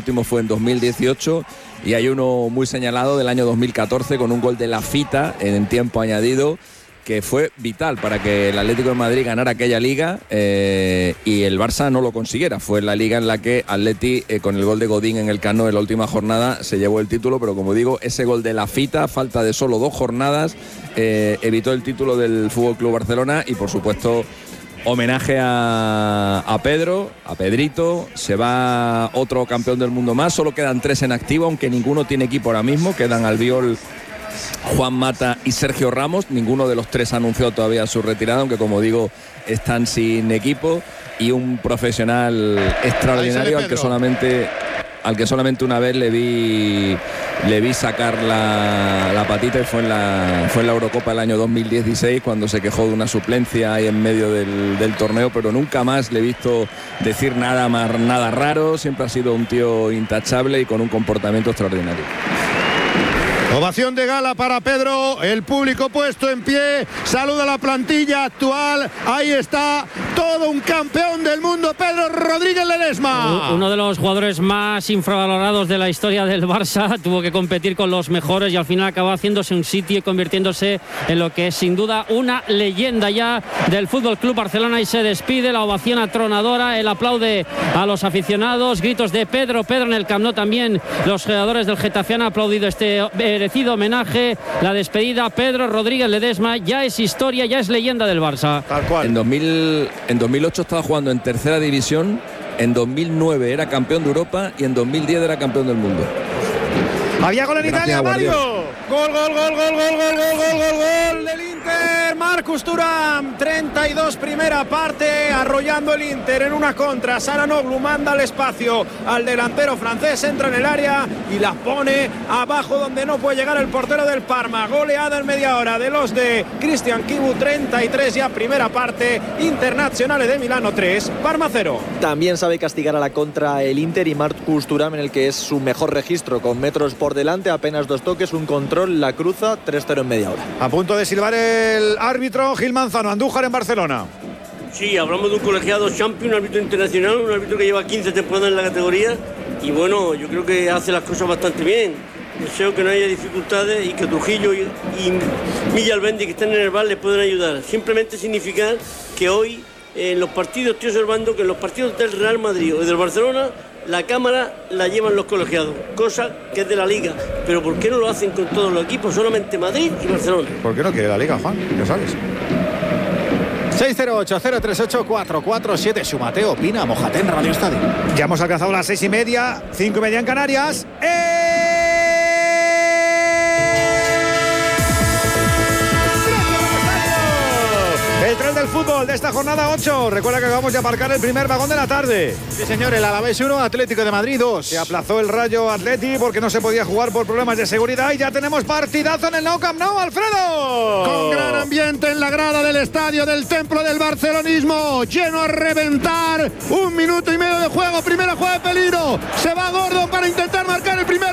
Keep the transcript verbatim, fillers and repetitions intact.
último fue en dos mil dieciocho, y hay uno muy señalado del año dos mil catorce con un gol de Lafita en tiempo añadido, que fue vital para que el Atlético de Madrid ganara aquella liga eh, y el Barça no lo consiguiera. Fue la liga en la que Atleti, eh, con el gol de Godín en el Camp Nou en la última jornada, se llevó el título, pero como digo, ese gol de Lafita, falta de solo dos jornadas, eh, evitó el título del F C Barcelona. Y por supuesto, homenaje a, a Pedro, a Pedrito. Se va otro campeón del mundo más, solo quedan tres en activo, aunque ninguno tiene equipo ahora mismo. Quedan Albiol, Juan Mata y Sergio Ramos. Ninguno de los tres ha anunciado todavía su retirada, aunque como digo, están sin equipo. Y un profesional extraordinario al que solamente al que solamente una vez le vi le vi sacar la, la patita, y fue en la fue en la Eurocopa del año dos mil dieciséis, cuando se quejó de una suplencia ahí en medio del, del torneo, pero nunca más le he visto decir nada más, nada raro. Siempre ha sido un tío intachable y con un comportamiento extraordinario. Ovación de gala para Pedro, el público puesto en pie, saluda a la plantilla actual, ahí está, todo un campeón del mundo, Pedro Rodríguez Ledesma. Uno de los jugadores más infravalorados de la historia del Barça, tuvo que competir con los mejores y al final acabó haciéndose un sitio y convirtiéndose en lo que es sin duda una leyenda ya del F C Barcelona. Y se despide, la ovación atronadora, el aplaude a los aficionados, gritos de Pedro, Pedro en el Camp Nou. También los jugadores del Getafe han aplaudido este merecido homenaje, la despedida. Pedro Rodríguez Ledesma ya es historia, ya es leyenda del Barça. Tal cual. En, dos mil, en dos mil ocho estaba jugando en tercera división, en dos mil nueve era campeón de Europa y en dos mil diez era campeón del mundo. Había gol en Italia, Mario. Gol, gol, gol, gol, gol, gol, gol, gol, gol, gol del Inter. Marcus Thuram, treinta y dos primera parte, arrollando el Inter en una contra. Çalhanoğlu manda al espacio al delantero francés, entra en el área y la pone abajo donde no puede llegar el portero del Parma. Goleada en media hora de los de Cristian Chivu, treinta y tres ya primera parte. Internazionale de Milano tres, Parma cero. También sabe castigar a la contra el Inter y Marcus Thuram, en el que es su mejor registro, con metros por delante, apenas dos toques, un control, la cruza, tres cero en media hora. A punto de silbar el árbitro Gil Manzano, Andújar en Barcelona. Sí, hablamos de un colegiado champion, un árbitro internacional, un árbitro que lleva quince temporadas en la categoría y bueno, yo creo que hace las cosas bastante bien. Deseo que no haya dificultades y que Trujillo y, y Milla Albendi, que están en el bar, les pueden ayudar. Simplemente significa que hoy en los partidos, estoy observando que en los partidos del Real Madrid o del Barcelona, la cámara la llevan los colegiados, cosa que es de la Liga. Pero ¿por qué no lo hacen con todos los equipos? Solamente Madrid y Barcelona. ¿Por qué no quiere la Liga, Juan? Ya sabes. seis cero ocho, cero tres ocho, cuatro cuatro siete. Su Mateo opina, mójate en Radio Estadio. Ya hemos alcanzado las seis y media, cinco y media en Canarias. ¡Eh! El tren del fútbol de esta jornada ocho. Recuerda que acabamos de aparcar el primer vagón de la tarde. Sí, señor, el Alavés uno, Atlético de Madrid dos. Se aplazó el Rayo Atleti porque no se podía jugar por problemas de seguridad y ya tenemos partidazo en el Nou Camp Nou, Alfredo. Con gran ambiente en la grada del estadio del Templo del Barcelonismo, lleno a reventar. Un minuto y medio de juego, primera jugada de peligro. Se va Gordon para intentar marcar el primer